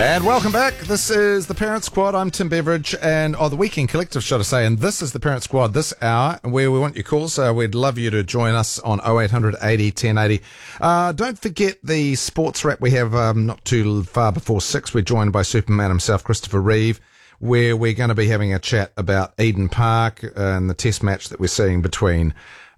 And welcome back. This is the Parent Squad. I'm Tim Beveridge, and the Weekend Collective, should I say. And this is the Parent Squad this hour, where we want your calls. We'd love you to join us on 0800 80 1080. Don't forget the sports wrap we have not too far before 6. We're joined by Superman himself, Christopher Reeve, where we're going to be having a chat about Eden Park and the test match that we're seeing between